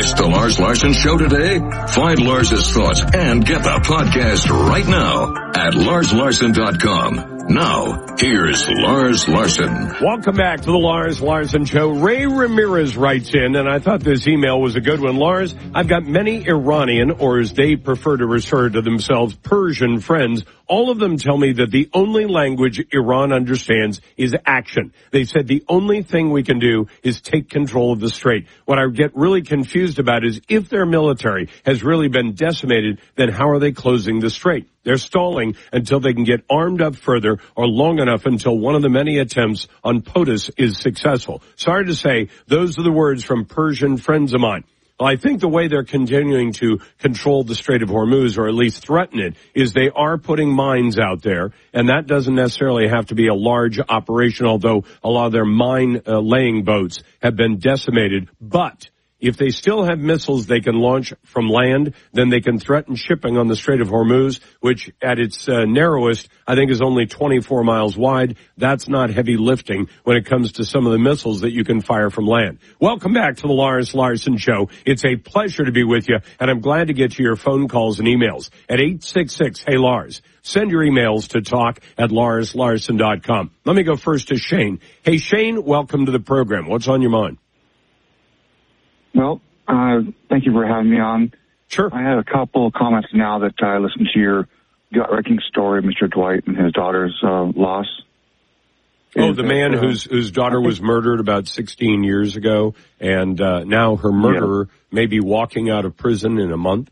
Missed the Lars Larson Show today? Find Lars's thoughts and get the podcast right now at LarsLarson.com. Now, here's Lars Larson. Welcome back to the Lars Larson Show. Ray Ramirez writes in, and I thought this email was a good one. Lars, I've got many Iranian, or as they prefer to refer to themselves, Persian friends. All of them tell me that the only language Iran understands is action. They said the only thing we can do is take control of the strait. What I get really confused about is if their military has really been decimated, then how are they closing the strait? They're stalling until they can get armed up further or long enough until one of the many attempts on POTUS is successful. Sorry to say, those are the words from Persian friends of mine. Well, I think the way they're continuing to control the Strait of Hormuz, or at least threaten it, is they are putting mines out there, and that doesn't necessarily have to be a large operation, although a lot of their mine-laying boats have been decimated. But if they still have missiles they can launch from land, then they can threaten shipping on the Strait of Hormuz, which at its narrowest, I think, is only 24 miles wide. That's not heavy lifting when it comes to some of the missiles that you can fire from land. Welcome back to the Lars Larson Show. It's a pleasure to be with you, and I'm glad to get to your phone calls and emails at 866-HEY-LARS. Send your emails to talk@LarsLarson.com. Let me go first to Shane. Hey, Shane, welcome to the program. What's on your mind? Well, thank you for having me on. Sure. I have a couple of comments now that I listened to your gut-wrecking story of Mr. Dwight and his daughter's loss. Oh, the man whose daughter was murdered about 16 years ago, and now her murderer may be walking out of prison in a month?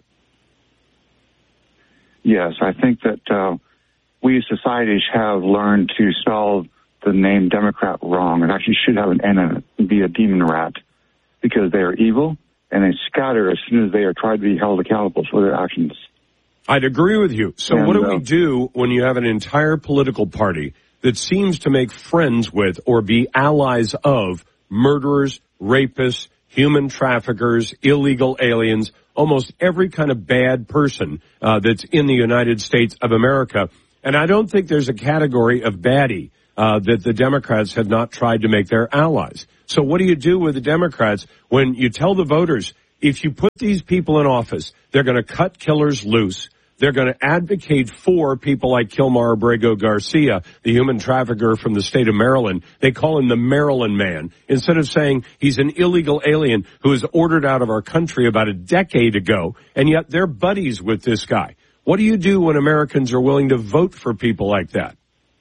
Yes, I think that we as societies have learned to spell the name Democrat wrong. It actually should have an N in it and be a demon rat, because they are evil and they scatter as soon as they are tried to be held accountable for their actions. I'd agree with you. So what do we do when you have an entire political party that seems to make friends with or be allies of murderers, rapists, human traffickers, illegal aliens, almost every kind of bad person that's in the United States of America? And I don't think there's a category of baddie that the Democrats have not tried to make their allies. So what do you do with the Democrats when you tell the voters, if you put these people in office, they're going to cut killers loose, they're going to advocate for people like Kilmar Abrego Garcia, the human trafficker from the state of Maryland. They call him the Maryland man, instead of saying he's an illegal alien who was ordered out of our country about a decade ago, and yet they're buddies with this guy. What do you do when Americans are willing to vote for people like that?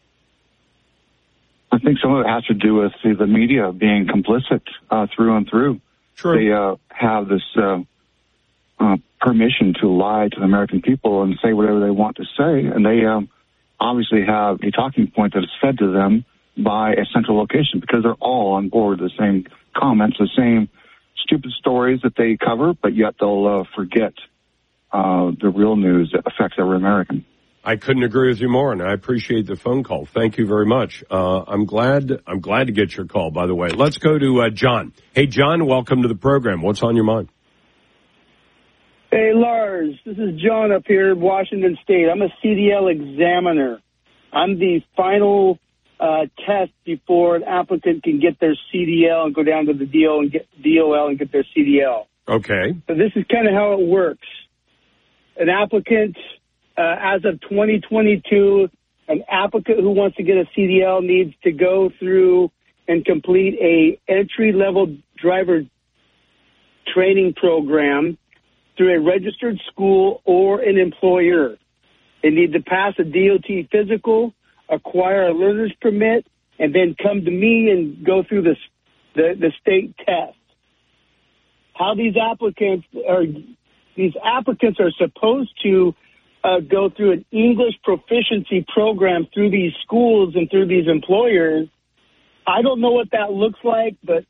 I think some of it has to do with the media being complicit through and through. True. They have this permission to lie to the American people and say whatever they want to say, and they obviously have a talking point that is fed to them by a central location, because they're all on board the same comments, the same stupid stories that they cover, but yet they'll forget the real news that affects every American. I couldn't agree with you more, and I appreciate the phone call. Thank you very much. I'm glad to get your call, by the way. Let's go to John. Hey, John, welcome to the program. What's on your mind? Hey, Lars. This is John up here in Washington State. I'm a CDL examiner. I'm the final test before an applicant can get their CDL and go down to the DOL and get their CDL. Okay. So this is kind of how it works. An applicant... as of 2022, an applicant who wants to get a CDL needs to go through and complete a entry-level driver training program through a registered school or an employer. They need to pass a DOT physical, acquire a learner's permit, and then come to me and go through the state test. How these applicants are supposed to go through an English proficiency program through these schools and through these employers. I don't know what that looks like, but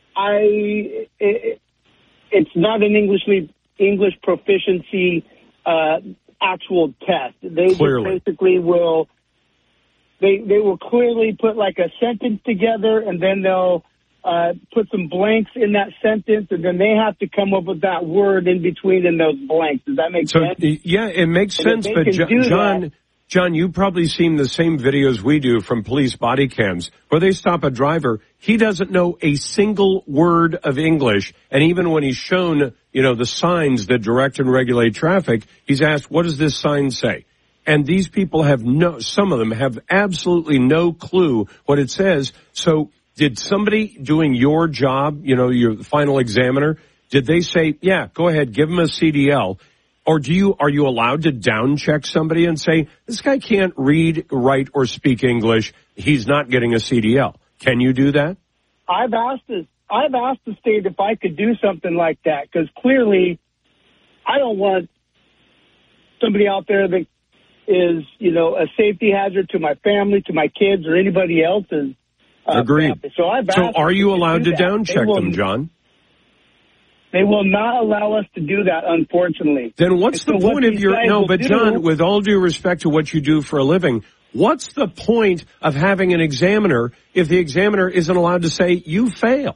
it's not an English proficiency actual test. They basically will they will clearly put like a sentence together, and then they'll put some blanks in that sentence, and then they have to come up with that word in between in those blanks. Does that make sense? Yeah, it makes sense. But John, John, you've probably seen the same videos we do from police body cams where they stop a driver. He doesn't know a single word of English. And even when he's shown, the signs that direct and regulate traffic, he's asked, what does this sign say? And these people some of them have absolutely no clue what it says. So did somebody doing your job, your final examiner, did they say, yeah, go ahead, give him a CDL? Or are you allowed to down check somebody and say, this guy can't read, write, or speak English, he's not getting a CDL? Can you do that? I've asked the state if I could do something like that, because clearly I don't want somebody out there that is, a safety hazard to my family, to my kids, or anybody else's. Agreed. So are you allowed to down check them, John? They will not allow us to do that, unfortunately. Then what's the point of your... No, but John, with all due respect to what you do for a living, what's the point of having an examiner if the examiner isn't allowed to say, you fail?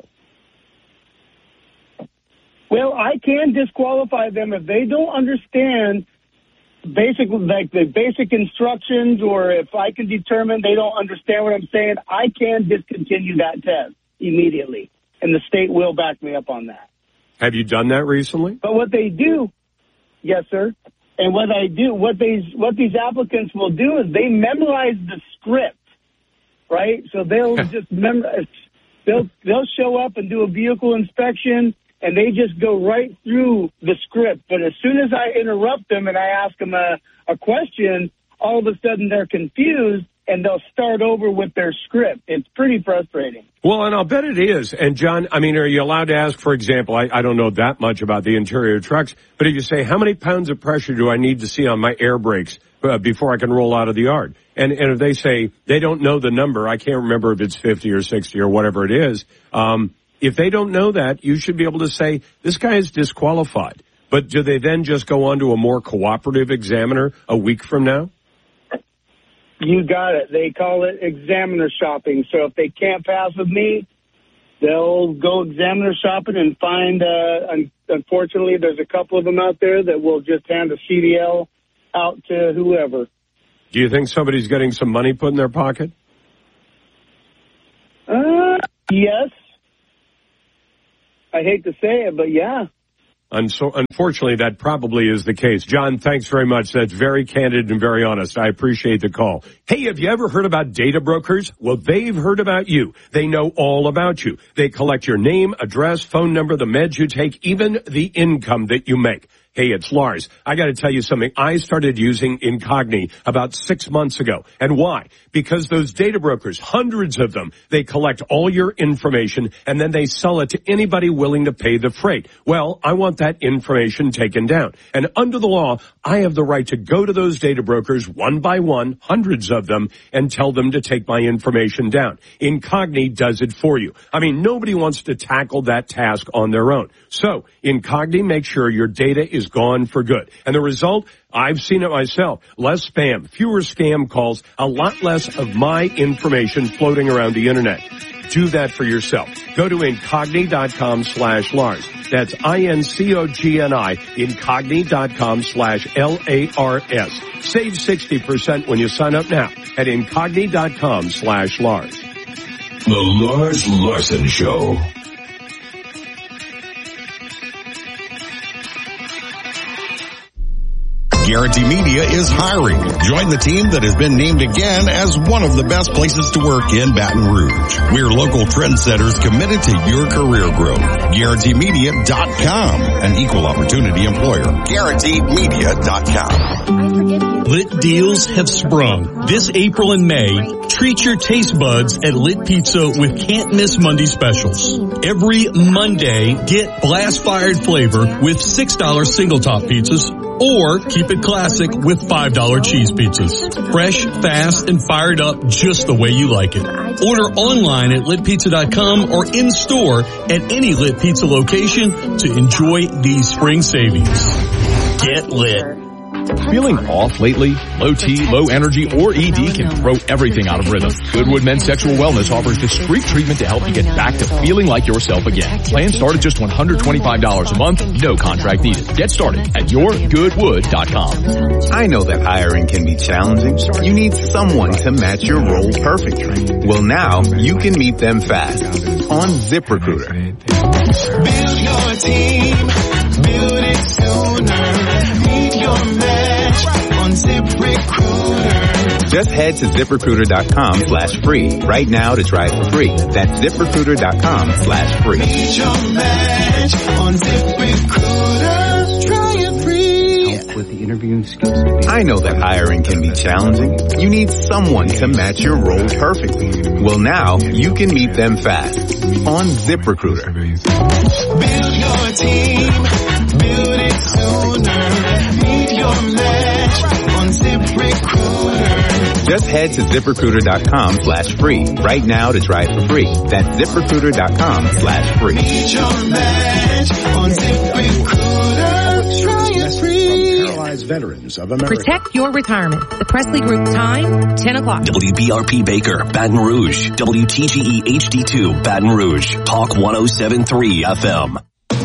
Well, I can disqualify them if they don't understand the basic instructions, or if I can determine they don't understand what I'm saying, I can discontinue that test immediately, and the state will back me up on that. Have you done that recently? But what they do, yes, sir. And what these applicants will do is they memorize the script, right? So they'll just they'll show up and do a vehicle inspection, and they just go right through the script. But as soon as I interrupt them and I ask them a question, all of a sudden they're confused, and they'll start over with their script. It's pretty frustrating. Well, and I'll bet it is. And, John, are you allowed to ask, for example, I don't know that much about the interior of trucks, but if you say, how many pounds of pressure do I need to see on my air brakes before I can roll out of the yard? And if they say they don't know the number, I can't remember if it's 50 or 60 or whatever it is, if they don't know that, you should be able to say, this guy is disqualified. But do they then just go on to a more cooperative examiner a week from now? You got it. They call it examiner shopping. So if they can't pass with me, they'll go examiner shopping and find, unfortunately, there's a couple of them out there that will just hand a CDL out to whoever. Do you think somebody's getting some money put in their pocket? Yes. I hate to say it, but yeah. Unfortunately, that probably is the case. John, thanks very much. That's very candid and very honest. I appreciate the call. Hey, have you ever heard about data brokers? Well, they've heard about you. They know all about you. They collect your name, address, phone number, the meds you take, even the income that you make. Hey, it's Lars. I got to tell you something. I started using Incogni about 6 months ago. And why? Because those data brokers, hundreds of them, they collect all your information and then they sell it to anybody willing to pay the freight. Well, I want that information taken down. And under the law, I have the right to go to those data brokers one by one, hundreds of them, and tell them to take my information down. Incogni does it for you. Nobody wants to tackle that task on their own. So, Incogni makes sure your data is gone for good. And the result, I've seen it myself. Less spam, fewer scam calls, a lot less of my information floating around the internet. Do that for yourself. Go to Incogni.com/Lars. That's INCOGNI, Incogni.com/LARS. Save 60% when you sign up now at Incogni.com/Lars. The Lars Larson Show. Guarantee Media is hiring. Join the team that has been named again as one of the best places to work in Baton Rouge. We're local trendsetters committed to your career growth. GuaranteeMedia.com, an equal opportunity employer. GuaranteeMedia.com. Lit deals have sprung. This April and May, treat your taste buds at Lit Pizza with can't miss Monday specials. Every Monday, get blast fired flavor with $6 single top pizzas, or keep it classic with $5 cheese pizzas. Fresh, fast, and fired up just the way you like it. Order online at litpizza.com or in store at any Lit Pizza location to enjoy these spring savings. Get lit. Feeling off lately? Low T, low energy, or ED can throw everything out of rhythm. Goodwood Men's Sexual Wellness offers discreet treatment to help you get back to feeling like yourself again. Plans start at just $125 a month, no contract needed. Get started at yourgoodwood.com. I know that hiring can be challenging. You need someone to match your role perfectly. Well, now you can meet them fast on ZipRecruiter. Build your team, build it sooner. Meet your match on ZipRecruiter. Just head to ZipRecruiter.com/free right now to try it for free. That's ZipRecruiter.com/free. Meet your match on ZipRecruiter. Try it free. Help with the interviewing skills. I know that hiring can be challenging. You need someone to match your role perfectly. Well, now you can meet them fast on ZipRecruiter. Build your team, build it sooner. Meet your match on ZipRecruiter. Just head to ZipRecruiter.com/free right now to try it for free. That's ZipRecruiter.com/free. Meet your match on ZipRecruiter. Try it free. Paralyzed Veterans of America. Protect your retirement. The Presley Group time, 10 o'clock. WBRP Baker, Baton Rouge. WTGE HD2, Baton Rouge. Talk 107.3 FM.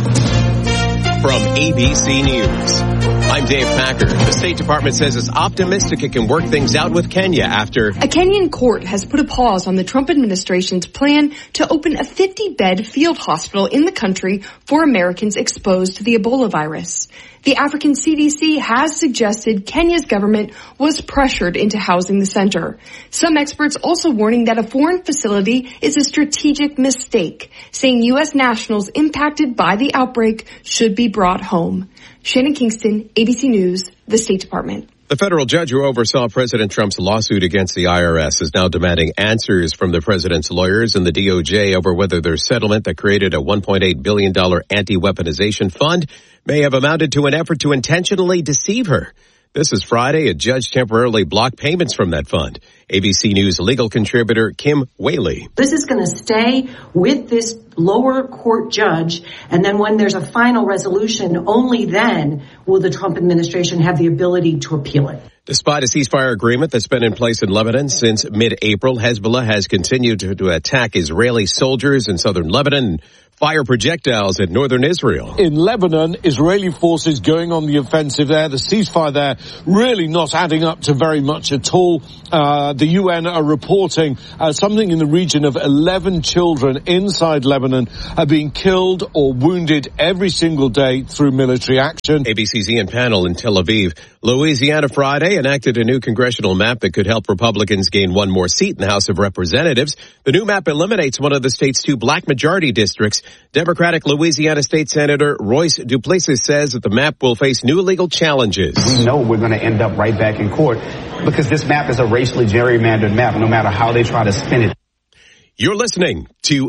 From ABC News, I'm Dave Packer. The State Department says it's optimistic it can work things out with Kenya after a Kenyan court has put a pause on the Trump administration's plan to open a 50-bed field hospital in the country for Americans exposed to the Ebola virus. The African CDC has suggested Kenya's government was pressured into housing the center. Some experts also warning that a foreign facility is a strategic mistake, saying U.S. nationals impacted by the outbreak should be brought home. Shannon Kingston, ABC News, the State Department. The federal judge who oversaw President Trump's lawsuit against the IRS is now demanding answers from the president's lawyers and the DOJ over whether their settlement that created a $1.8 billion anti-weaponization fund may have amounted to an effort to intentionally deceive her. This is Friday. A judge temporarily blocked payments from that fund. ABC News legal contributor Kim Whaley. This is going to stay with this lower court judge, and then when there's a final resolution, only then will the Trump administration have the ability to appeal it. Despite a ceasefire agreement that's been in place in Lebanon since mid-April, Hezbollah has continued to attack Israeli soldiers in southern Lebanon and fire projectiles at northern Israel. In Lebanon, Israeli forces going on the offensive there. The ceasefire there really not adding up to very much at all. The UN are reporting something in the region of 11 children inside Lebanon are being killed or wounded every single day through military action. ABC's Ian Pannell in Tel Aviv. Louisiana Friday enacted a new congressional map that could help Republicans gain one more seat in the House of Representatives. The new map eliminates one of the state's two black majority districts. Democratic Louisiana State Senator Royce Duplessis says that the map will face new legal challenges. We know we're going to end up right back in court because this map is a racially gerrymandered map, no matter how they try to spin it. You're listening to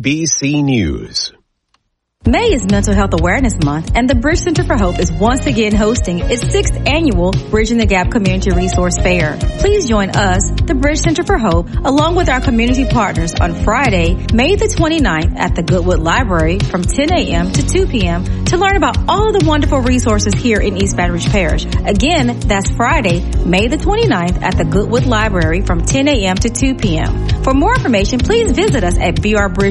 ABC News. May is Mental Health Awareness Month, and the Bridge Center for Hope is once again hosting its 6th annual Bridging the Gap Community Resource Fair. Please join us, the Bridge Center for Hope, along with our community partners on Friday, May the 29th at the Goodwood Library from 10 a.m. to 2 p.m. to learn about all the wonderful resources here in East Baton Rouge Parish. Again, that's Friday, May the 29th at the Goodwood Library from 10 a.m. to 2 p.m. For more information, please visit us at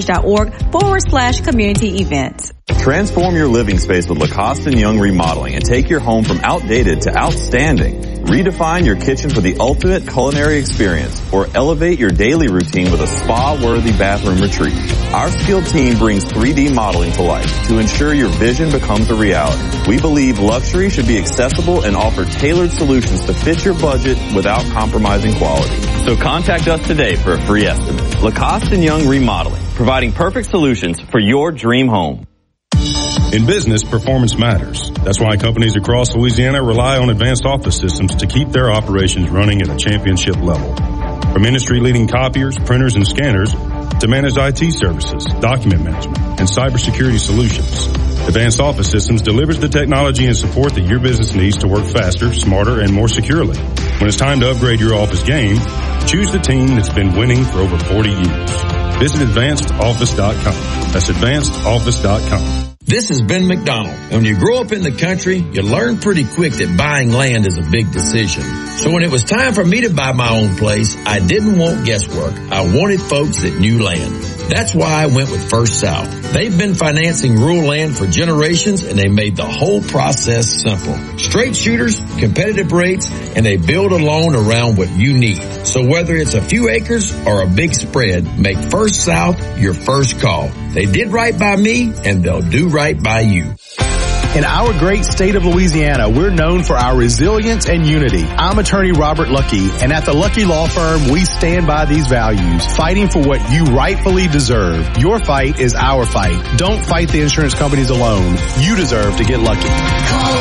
brbridge.org/community events. Transform your living space with Lacoste & Young Remodeling and take your home from outdated to outstanding. Redefine your kitchen for the ultimate culinary experience or elevate your daily routine with a spa-worthy bathroom retreat. Our skilled team brings 3D modeling to life to ensure your vision becomes a reality. We believe luxury should be accessible and offer tailored solutions to fit your budget without compromising quality. So contact us today for a free estimate. Lacoste & Young Remodeling, providing perfect solutions for your dream home. In business, performance matters. That's why companies across Louisiana rely on Advanced Office Systems to keep their operations running at a championship level. From industry-leading copiers, printers, and scanners to managed IT services, document management, and cybersecurity solutions, Advanced Office Systems delivers the technology and support that your business needs to work faster, smarter, and more securely. When it's time to upgrade your office game, choose the team that's been winning for over 40 years. Visit AdvancedOffice.com. That's AdvancedOffice.com. This is Ben McDonald. When you grow up in the country, you learn pretty quick that buying land is a big decision. So when it was time for me to buy my own place, I didn't want guesswork. I wanted folks that knew land. That's why I went with First South. They've been financing rural land for generations, and they made the whole process simple. Straight shooters, competitive rates, and they build a loan around what you need. So whether it's a few acres or a big spread, make First South your first call. They did right by me, and they'll do right by you. In our great state of Louisiana, we're known for our resilience and unity. I'm attorney Robert Lucky, and at the Lucky Law Firm, we stand by these values, fighting for what you rightfully deserve. Your fight is our fight. Don't fight the insurance companies alone. You deserve to get lucky. Call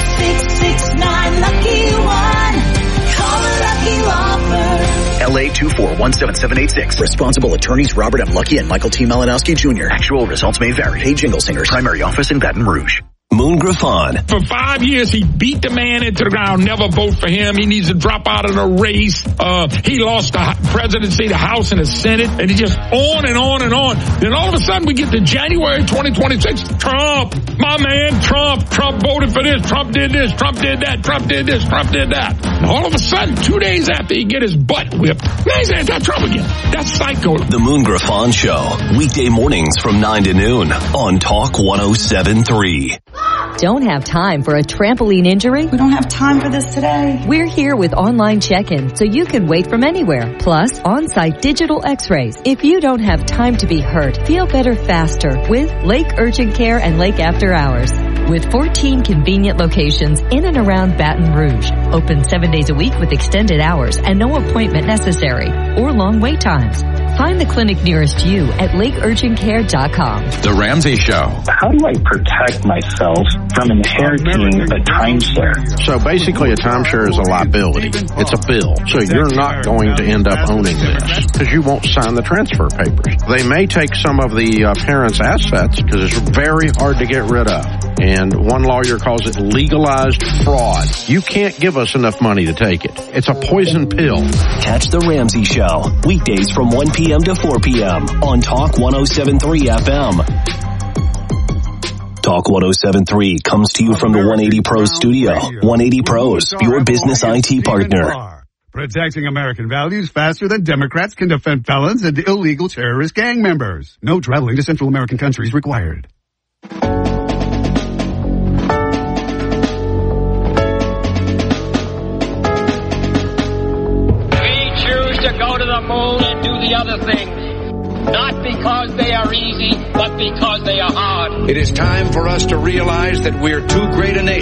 866-9-LUCKY-1. Call the Lucky Law Firm. LA 2417786. Responsible attorneys Robert M. Lucky and Michael T. Malinowski Jr. Actual results may vary. Hey, Jingle Singers. Primary office in Baton Rouge. Moon Griffon. For 5 years, he beat the man into the ground. Never vote for him. He needs to drop out of the race. He lost the presidency, the House, and the Senate, and he just on and on and on. Then all of a sudden, we get to January 2026. Trump, my man, Trump voted for this. Trump did this. Trump did that. Trump did this. Trump did that. And all of a sudden, 2 days after he get his butt whipped, now he's anti-Trump again. That's psycho. The Moon Griffon Show. Weekday mornings from 9 to noon on Talk 107.3. Don't have time for a trampoline injury? We don't have time for this today. We're here with online check-in so you can wait from anywhere. Plus, on-site digital x-rays. If you don't have time to be hurt, feel better faster with Lake Urgent Care and Lake After Hours. With 14 convenient locations in and around Baton Rouge. Open 7 days a week with extended hours and no appointment necessary or long wait times. Find the clinic nearest you at lakeurgentcare.com. The Ramsey Show. How do I protect myself from inheriting a timeshare? So basically a timeshare is a liability. It's a bill. So you're not going to end up owning this because you won't sign the transfer papers. They may take some of the parents' assets because it's very hard to get rid of. And one lawyer calls it legalized fraud. You can't give us enough money to take it. It's a poison pill. Catch The Ramsey Show. Weekdays from 1 p.m. to 4 p.m. on Talk 107.3 FM. Talk 107.3 comes to you from the 180 Pros studio. 180 Pros, your business IT partner. Protecting American values faster than Democrats can defend felons and illegal terrorist gang members. No traveling to Central American countries required. Go to the moon and do the other things. Not because they are easy, but because they are hard. It is time for us to realize that we're too great a nation